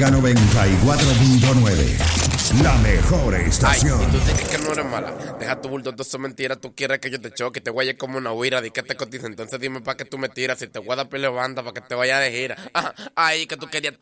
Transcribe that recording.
Mega 94.9. La mejor estación. Ay, y tú dices que no eres mala. Deja tu bulto, todo eso es mentira. Tú quieres que yo te choque, te guaye como una huira. Di que te cotiza, entonces dime pa' que tú me tiras. Si te voy a dar pile banda, pa' que te vaya de gira. Ay, que tú querías